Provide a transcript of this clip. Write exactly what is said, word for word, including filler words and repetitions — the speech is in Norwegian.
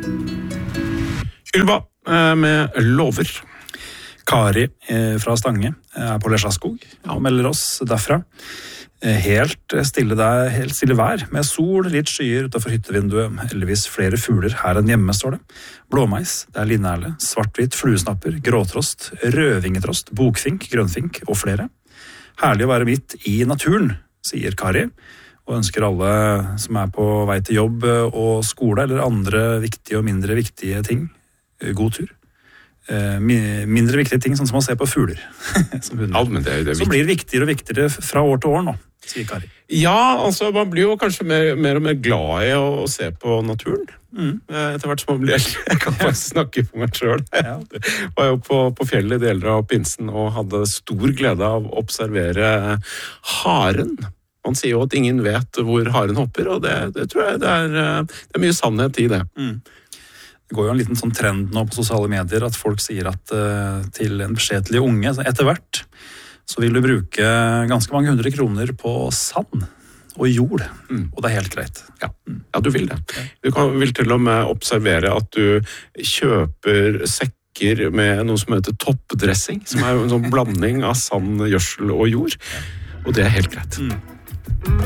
Ylva med lover. Kari fra Stange er på Lesjaskog og melder oss derfra. Helt stille, der, helt stille vær, med sol, litt skyer utenfor hyttevinduet, heldigvis flere fugler her enn hjemme, står det. Blåmeis, det er linnærle, svart-hvitt, fluesnapper, gråtrost, rødvingetrost, bokfink, grønnfink og flere. Herlig å være midt i naturen, sier Kari, og ønsker alle som er på vei til jobb og skole, eller andre viktige og mindre viktige ting, god tur. Mindre viktige ting, sånn som å se på fugler. som, ja, men det, det som blir viktigere og viktigere fra år til år nå, sier Kari. Ja, altså man blir jo kanskje mer, mer og mer glad i å, å se på naturen. Mm. Etter hvert som man blir eldre. Jeg kan faktisk snakke på meg selv. Ja. Jeg var jo på, på fjellet i deler av pinsen og hadde stor glede av å observere haren. Man sier jo at ingen vet hvor haren hopper, og det, det tror jeg det er, det er mye sannhet i det. Mm. Det går jo en liten sånn trend nå på sosiale medier at folk sier at uh, til en beskjedelig unge, etter hvert, så vil du bruke ganske mange hundre kroner på sand og jord, mm. og det er helt greit. Ja, ja du vil det. Du kan, vil til og med observere at du kjøper sekker med noe som heter toppdressing, som er en sånn blanding av sand, gjødsel og jord, og det er helt greit. Mm.